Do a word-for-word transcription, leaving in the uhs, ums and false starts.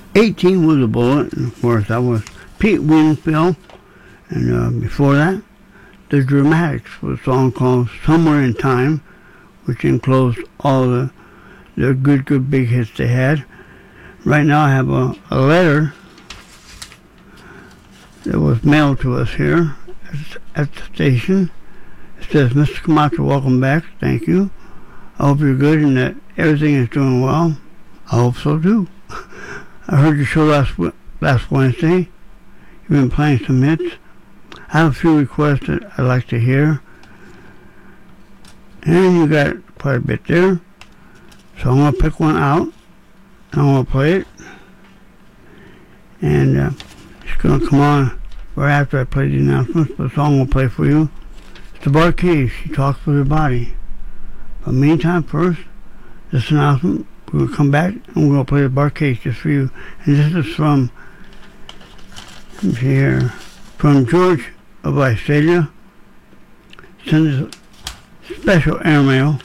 eighteen was a bullet, and of course that was Pete Winfield. And uh, before that, The Dramatics with a song called Somewhere in Time, which enclosed all the, the good, good big hits they had. Right now I have a, a letter that was mailed to us here at, at the station. It says, Mister Camacho, welcome back. Thank you. I hope you're good and that everything is doing well. I hope so too. I heard your show last last Wednesday. You've been playing some hits. I have a few requests that I'd like to hear. And you got quite a bit there. So I'm going to pick one out. I'm going to play it. And uh, it's going to come on right after I play the announcements. But the song we'll play for you. It's the Bar-Kays. She talks with her body. But meantime, first, this announcement. We're going to come back and we're going to play the Bar-Kays just for you. And this is from, let me see here, from George of Visalia. Send us special airmail